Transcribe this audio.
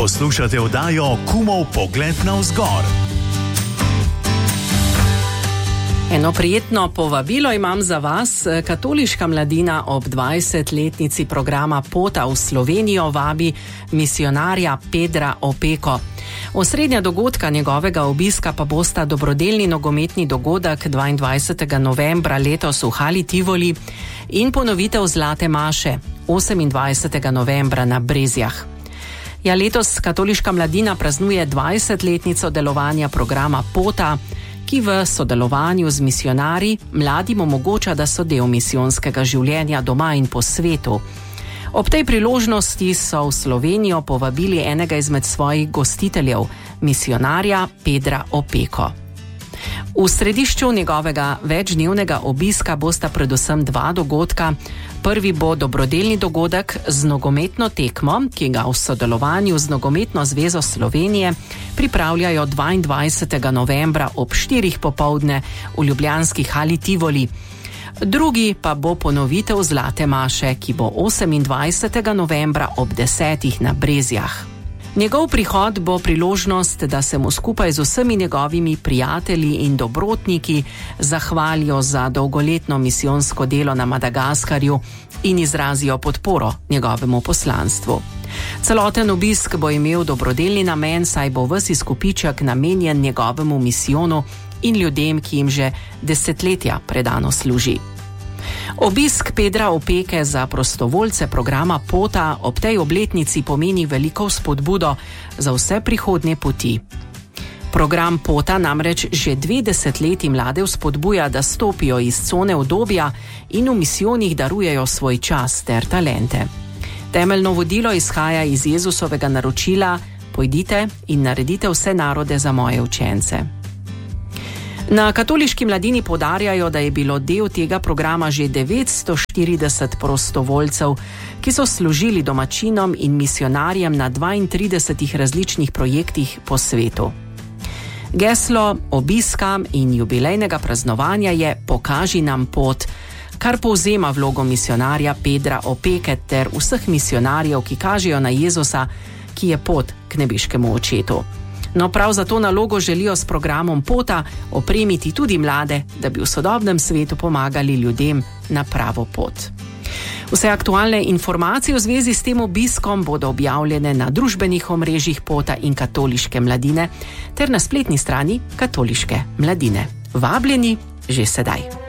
Poslušate oddajo Kumov pogled navzgor. Eno prijetno povabilo imam za vas. Katoliška mladina ob 20-letnici programa Pota v Slovenijo vabi misionarja Pedra Opeko. Osrednja dogodka njegovega obiska pa bosta dobrodelni nogometni dogodek 22. novembra letos v Hali Tivoli in ponovitev Zlate maše 28. novembra na Brezjah. Ja, letos katoliška mladina praznuje 20-letnico delovanja programa Pota, ki v sodelovanju z misionarji mladim omogoča, da so del misijonskega življenja doma in po svetu. Ob tej priložnosti so v Slovenijo povabili enega izmed svojih gostiteljev, misionarja Pedra Opeko. V središču njegovega večdnevnega obiska bosta predvsem dva dogodka. Prvi bo dobrodelni dogodek z nogometno tekmo, ki ga v sodelovanju z Nogometno zvezo Slovenije pripravljajo 22. novembra ob 4. popoldne v ljubljanski Hali Tivoli. Drugi pa bo ponovitev Zlate maše, ki bo 28. novembra ob 10. na Brezjah. Njegov prihod bo priložnost, da se mu skupaj z vsemi njegovimi prijatelji in dobrotniki zahvalijo za dolgoletno misijonsko delo na Madagaskarju in izrazijo podporo njegovemu poslanstvu. Celoten obisk bo imel dobrodelni namen, saj bo ves izkupiček namenjen njegovemu misijonu in ljudem, ki jim že desetletja predano služi. Obisk Pedra Opeke za prostovoljce programa Pota ob tej obletnici pomeni veliko spodbudo za vse prihodnje poti. Program Pota namreč že 20 let mlade vzpodbuja, da stopijo iz cone udobja in v misijonih darujejo svoj čas ter talente. Temeljno vodilo izhaja iz Jezusovega naročila: pojdite in naredite vse narode za moje učence. Na katoliški mladini poudarjajo, da je bilo del tega programa že 940 prostovoljcev, ki so služili domačinom in misionarjem na 32 različnih projektih po svetu. Geslo obiska in jubilejnega praznovanja je Pokaži nam pot, kar povzema vlogo misionarja Pedra Opeke ter vseh misionarjev, ki kažejo na Jezusa, ki je pot k nebeškemu očetu. No, prav za to nalogo želijo s programom Pota opremiti tudi mlade, da bi v sodobnem svetu pomagali ljudem na pravo pot. Vse aktualne informacije v zvezi s tem obiskom bodo objavljene na družbenih omrežjih Pota in katoliške mladine ter na spletni strani katoliške mladine. Vabljeni že sedaj.